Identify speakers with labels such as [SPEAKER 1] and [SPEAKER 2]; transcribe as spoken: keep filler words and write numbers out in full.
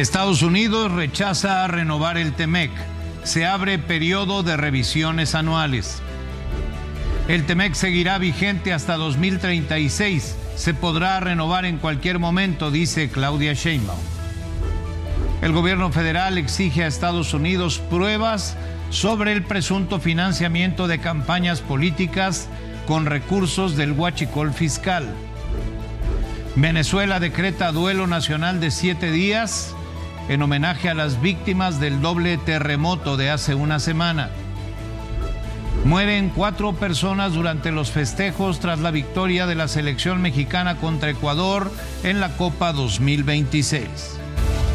[SPEAKER 1] Estados Unidos rechaza renovar el TEMEC. Se abre periodo de revisiones anuales. El TEMEC seguirá vigente hasta dos mil treinta y seis. Se podrá renovar en cualquier momento, dice Claudia Sheinbaum. El gobierno federal exige a Estados Unidos pruebas sobre el presunto financiamiento de campañas políticas con recursos del huachicol fiscal. Venezuela decreta duelo nacional de siete días en homenaje a las víctimas del doble terremoto de hace una semana. Mueren cuatro personas durante los festejos tras la victoria de la selección mexicana contra Ecuador en la Copa dos mil veintiséis.